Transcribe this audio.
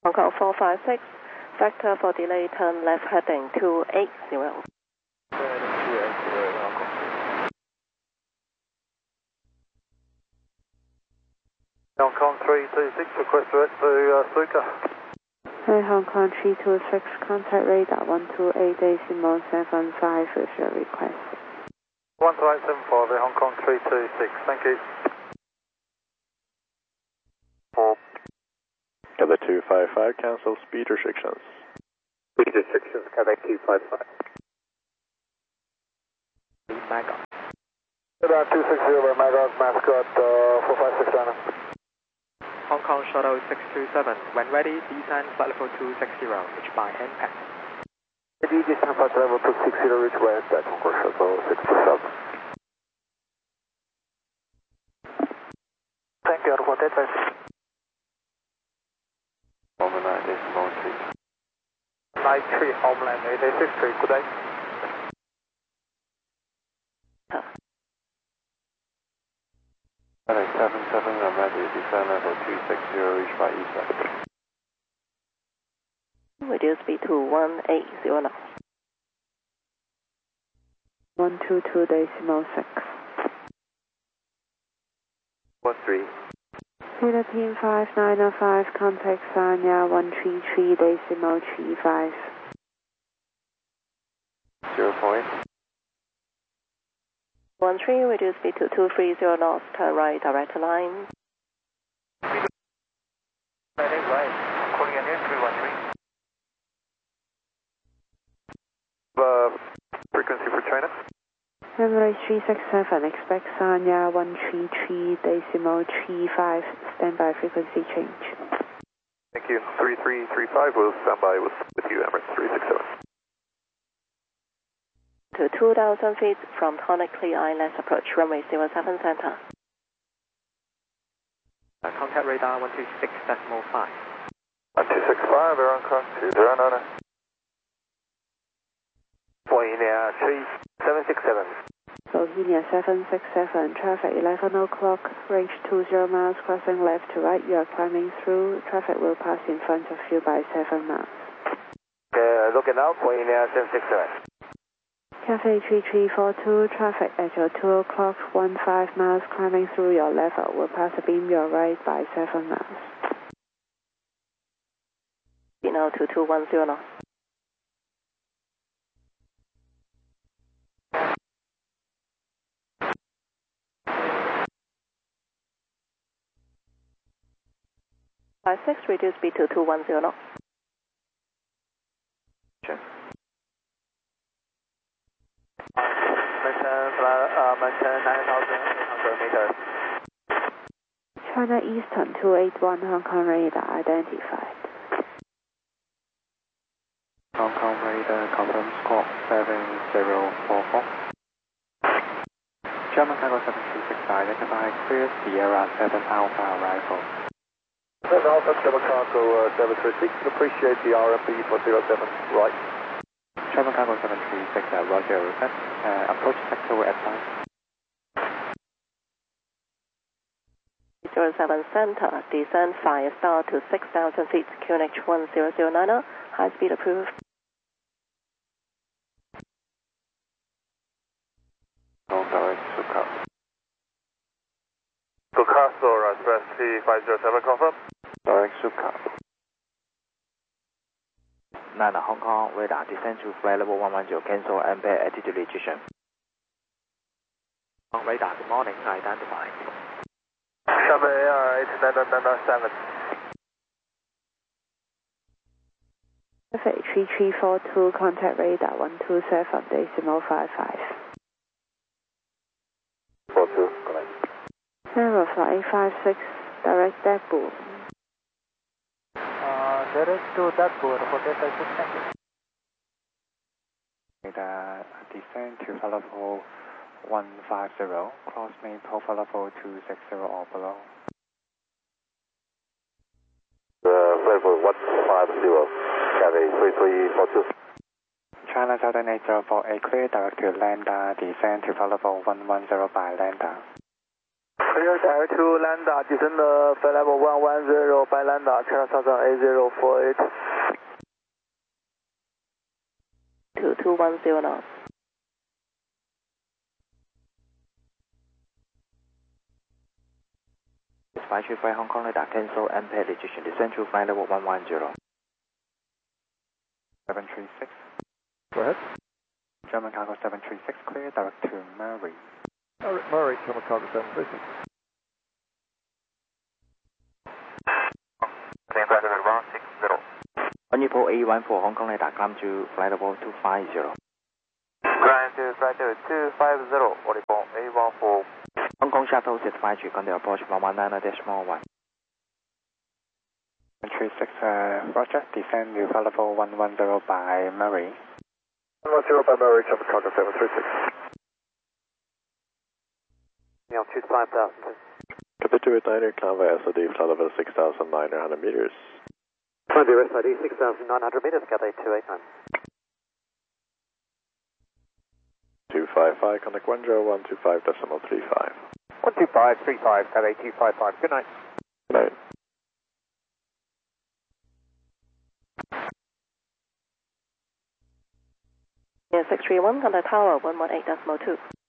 Hong Kong 456, vector for delay turn left heading 280. Hong Kong 326, request direct to Suka. Hey, Hong Kong 326, contact radar 128.75 with your request. 12875, Hong Kong 326, thank you. Quebec 255, cancel speed restrictions. Speed restrictions, Quebec 255. Magog. About 260, Magog, Mascot 456 China. Hong Kong Shuttle 627, when ready, descend flight level 260, reach by NPAC. Ready, descend flight level 260, reach west at Hong Kong Shuttle 627. Thank you, for that advice. Homeland is Montreal. 93, Homeland 863, good day. Quebec 77, I'm ready, descend level 260, reach by east. Reduce speed to 180 knots. 122.6. 13. Philippine 5905, contact Sanya 133.35. 0 point. 13, reduce speed to 230 knots, turn right, direct line. Heading right, calling again 313. Frequency for China? Emirates 367, expect Sanya 133.35, standby frequency change. Thank you. 3335 will stand by with you, Emirates 367. To 2,000 feet from tonically ILS approach, runway 07 center. Contact radar 126.5. 1265, air on cross 2090. Bohemia 3767. Bohemia 767, traffic 11 o'clock, range 20 miles, crossing left to right, you are climbing through, traffic will pass in front of you by 7 miles. Okay, looking out, Bohemia 767. Cafe 3342, traffic at your 2 o'clock, 15 miles, climbing through your level, will pass a beam your right by 7 miles. Now to 210 knots. By 6, reduce speed to 210 knots. Sure. Maintain 9,800 meters. China Eastern 281, Hong Kong radar identified. Hong Kong radar confirm squawk 7044. German Cargo 726 identified clear Sierra 7 Alpha arrival. 7 Alpha, German Cargo 736, appreciate the RMB for 07, right. German Cargo 736, Roger, approach sector advance. 07 center, descend 5 star to 6,000 feet, QNH 1009, high speed approved. No direct Suka. Suka, Sora, express 3507, confirm. Direct Suka. 9 Hong Kong radar descend to flight level 110, cancel embed attitude rejection. Hong Kong radar, good morning, identified. Xiamen AR 89997. Traffic 3342, contact radar 127.55. 42, connect. Aeroflot 856, direct Dagbu. Direct to Dagbu, for that I should thank you. Radar descend to flight level 150, cross main profile level 260 or below. Level 150, Cafe 3342. China Southern 804, a clear direct to Lambda, descend to flight level 110 by Lambda. Clear direct to Lambda, descend flight level 110 by Lambda, China Southern A048. 2210 knots. Flight Hong Kong radar cancel and pay rejection. Descend to flight level 110. 736. Go ahead. German cargo 736, clear direct to Murray. Murray, German cargo 736. On Newport A14 Hong Kong radar, climb to flight level 250. Climb to flight level 250, Volleyball A14. Hong Kong shuttle certified to contact approach 119.1. 736, Roger, descend to flight level 110 by Murray. 110 by Murray, German cargo 736. Altitude 5,000. Capita with Niner, convoy SOD, flight level 6,900 meters. Convoy SID 6,900 meters, Cathay 289. 255, contact Guangzhou 125.35. 12535, Cathay 255. Good night. Good night. Yeah, 631, contact tower 118.2.